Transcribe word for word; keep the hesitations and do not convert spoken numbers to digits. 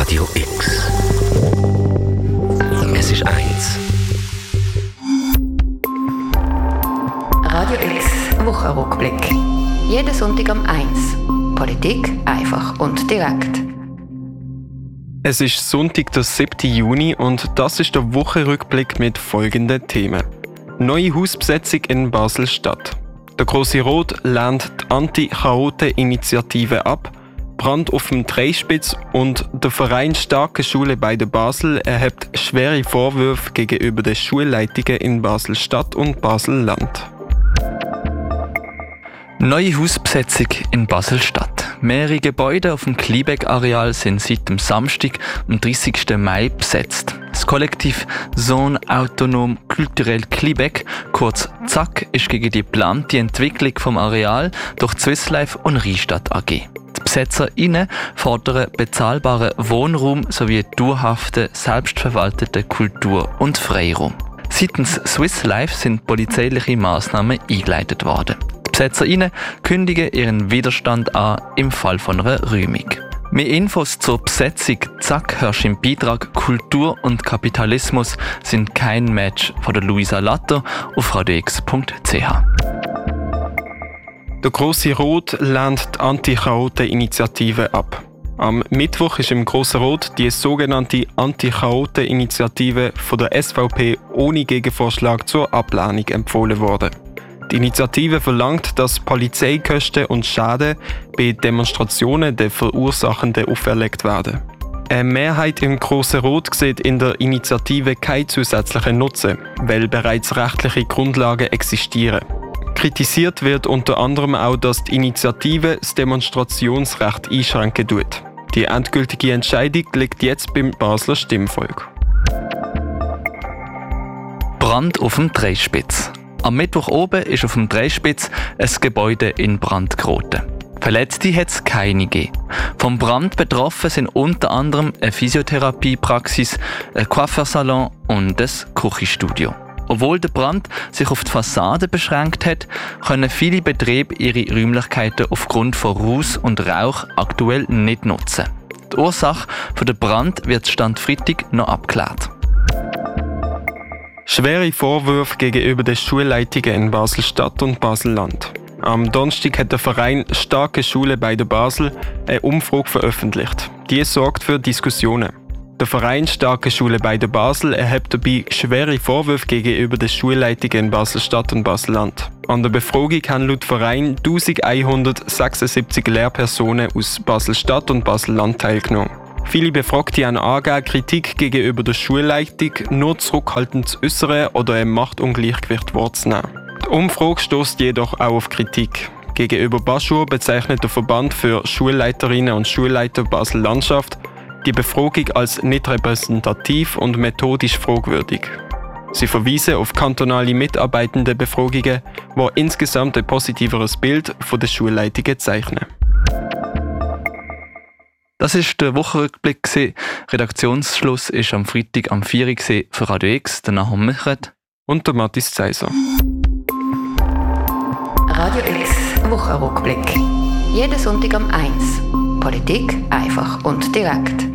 Radio X. Es ist eins. Radio X Wochenrückblick. Jeden Sonntag um eins. Politik einfach und direkt. Es ist Sonntag, der siebten Juni, und das ist der Wochenrückblick mit folgenden Themen. Neue Hausbesetzung in Basel-Stadt. Der Grosse Rot lehnt die Anti-Chaoten-Initiative ab. Brand auf dem Dreispitz und der Verein Starke Schule bei der Basel erhebt schwere Vorwürfe gegenüber den Schulleitungen in Basel-Stadt und Basel-Land. Neue Hausbesetzung in Basel-Stadt. Mehrere Gebäude auf dem Kliebeck-Areal sind seit dem Samstag, am dreißigsten Mai, besetzt. Das Kollektiv Zone Autonom Kulturell Kliebeck, kurz ZAK, ist gegen die geplante Entwicklung vom Areal durch Swiss Life und Rheinstadt A G. Die BesetzerInnen fordern bezahlbaren Wohnraum sowie dauerhaften, selbstverwalteten Kultur- und Freiraum. Seitens Swiss Life sind polizeiliche Massnahmen eingeleitet worden. Die BesetzerInnen kündigen ihren Widerstand an im Fall von einer Räumung. Mehr Infos zur Besetzung Zack hörst im Beitrag «Kultur und Kapitalismus sind kein Match» von der Luisa Latter auf radiox punkt c h. Der Grosse Rot lehnt die Anti-Chaoten-Initiative ab. Am Mittwoch ist im Grossen Rot die sogenannte Anti-Chaoten-Initiative von der S V P ohne Gegenvorschlag zur Ablehnung empfohlen worden. Die Initiative verlangt, dass Polizeikosten und Schäden bei Demonstrationen den Verursachenden auferlegt werden. Eine Mehrheit im Grossen Rot sieht in der Initiative keinen zusätzlichen Nutzen, weil bereits rechtliche Grundlagen existieren. Kritisiert wird unter anderem auch, dass die Initiative das Demonstrationsrecht einschränken tut. Die endgültige Entscheidung liegt jetzt beim Basler Stimmvolk. Brand auf dem Dreispitz. Am Mittwoch oben ist auf dem Dreispitz ein Gebäude in Brand geraten. Verletzte hat es keine gegeben. Vom Brand betroffen sind unter anderem eine Physiotherapiepraxis, ein Coiffeursalon und ein Küchenstudio. Obwohl der Brand sich auf die Fassade beschränkt hat, können viele Betriebe ihre Räumlichkeiten aufgrund von Ruß und Rauch aktuell nicht nutzen. Die Ursache für den Brand wird Stand Freitag noch abgeklärt. Schwere Vorwürfe gegenüber den Schulleitungen in Basel-Stadt und Basel-Land. Am Donnerstag hat der Verein Starke Schule bei der Basel eine Umfrage veröffentlicht. Die sorgt für Diskussionen. Der Verein Starke Schule bei der Basel erhebt dabei schwere Vorwürfe gegenüber den Schulleitungen in Basel-Stadt und Basel-Land. An der Befragung haben laut Verein eintausendeinhundertsechsundsiebzig Lehrpersonen aus Basel-Stadt und Basel-Land teilgenommen. Viele Befragte haben angegeben, Kritik gegenüber der Schulleitung nur zurückhaltend zu äußern oder ein Machtungleichgewicht wahrzunehmen. Die Umfrage stößt jedoch auch auf Kritik. Gegenüber Baschur bezeichnet der Verband für Schulleiterinnen und Schulleiter Basel-Landschaft die Befragung als nicht repräsentativ und methodisch fragwürdig. Sie verweisen auf kantonale mitarbeitende Befragungen, die insgesamt ein positiveres Bild von der Schulleitungen zeichnen. Das war der Wochenrückblick. Redaktionsschluss war am Freitag am vier Uhr für Radio X, der Nahum Michret und der Mathis Zeiser. Radio X Wochenrückblick. Jeden Sonntag um eins. Politik einfach und direkt.